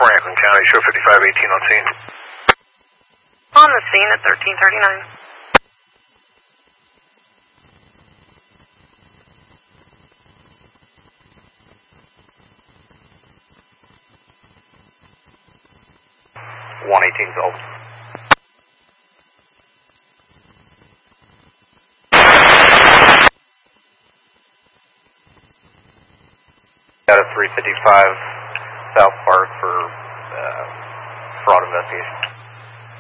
Franklin County, show 5518 on scene. On the scene at 1339. Gold. Got a 355 South Park for fraud investigation.